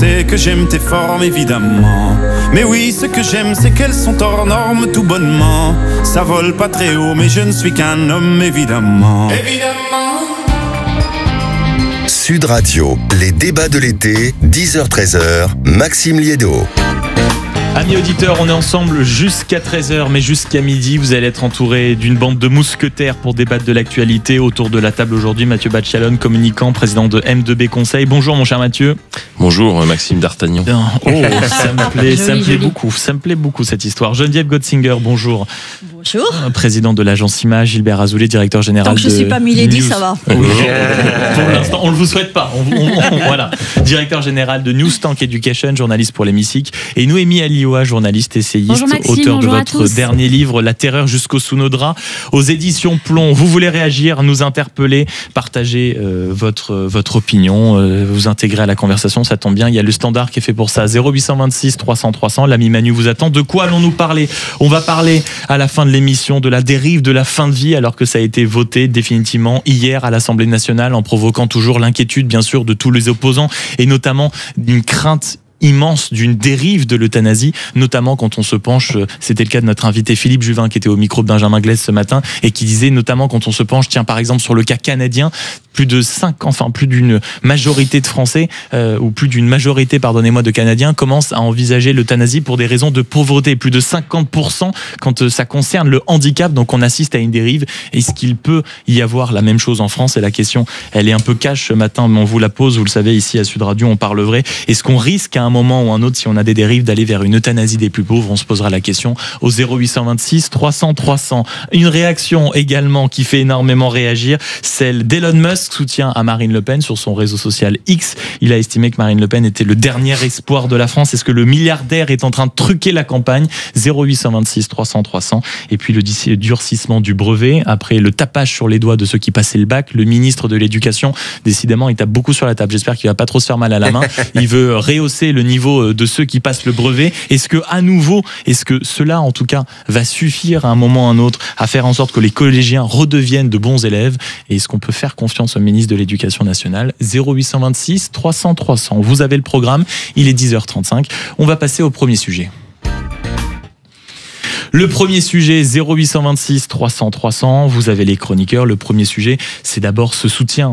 C'est que j'aime tes formes évidemment. Mais oui, ce que j'aime c'est qu'elles sont hors normes tout bonnement. Ça vole pas très haut mais je ne suis qu'un homme évidemment. Évidemment. Sud Radio, les débats de l'été, 10h-13h, Maxime Liédo. Amis auditeurs, on est ensemble jusqu'à 13h, mais jusqu'à midi, vous allez être entouré d'une bande de mousquetaires pour débattre de l'actualité. Autour de la table aujourd'hui, Mathieu Bachalone, communicant, président de M2B Conseil. Bonjour mon cher Mathieu. Bonjour Maxime D'Artagnan. Oh, ça me plaît beaucoup cette histoire. Geneviève Gotzinger, bonjour. Bonjour. Président de l'agence Image, Gilbert Azoulay, directeur général Tant que je ne suis pas Milady, News. ça va. Pour l'instant, on ne le vous souhaite pas. Voilà. Directeur général de News Tank Education, journaliste pour l'hémicycle. Et Noémie Alioua, journaliste, essayiste, bonjour Maxime, auteur de bonjour votre dernier livre, La terreur jusqu'au sous nos draps, aux éditions Plomb. Vous voulez réagir, nous interpeller, partager votre opinion, vous intégrer à la conversation, ça tombe bien. Il y a le standard qui est fait pour ça. 0826 300 300. L'ami Manu vous attend. De quoi allons-nous parler ? On va parler à la fin de l'émission de la dérive de la fin de vie, alors que ça a été voté définitivement hier à l'Assemblée nationale, en provoquant toujours l'inquiétude, bien sûr, de tous les opposants, et notamment d'une crainte immense d'une dérive de l'euthanasie, notamment quand on se penche, c'était le cas de notre invité Philippe Juvin qui était au micro de Benjamin Glaise ce matin et qui disait notamment quand on se penche, tiens par exemple sur le cas canadien, plus d'une majorité de Français ou plus d'une majorité, pardonnez-moi, de Canadiens commencent à envisager l'euthanasie pour des raisons de pauvreté, plus de 50% quand ça concerne le handicap, donc on assiste à une dérive. Est-ce qu'il peut y avoir la même chose en France ? Et la question, elle est un peu cash ce matin, mais on vous la pose, vous le savez, ici à Sud Radio, on parle vrai. Est-ce qu'on risque à un moment ou un autre, si on a des dérives, d'aller vers une euthanasie des plus pauvres ? On se posera la question au 0826 300 300. Une réaction également qui fait énormément réagir, celle d'Elon Musk, soutien à Marine Le Pen sur son réseau social X. Il a estimé que Marine Le Pen était le dernier espoir de la France. Est-ce que le milliardaire est en train de truquer la campagne ? 0826 300 300. Et puis le durcissement du brevet, après le tapage sur les doigts de ceux qui passaient le bac, le ministre de l'Éducation, décidément, il tape beaucoup sur la table. J'espère qu'il va pas trop se faire mal à la main. Il veut rehausser le niveau de ceux qui passent le brevet. Est-ce que cela, en tout cas, va suffire à un moment ou à un autre à faire en sorte que les collégiens redeviennent de bons élèves ? Et est-ce qu'on peut faire confiance au ministre de l'Éducation nationale ? 0826 300 300. Vous avez le programme, il est 10h35. On va passer au premier sujet. Le premier sujet, 0826 300 300. Vous avez les chroniqueurs. Le premier sujet, c'est d'abord ce soutien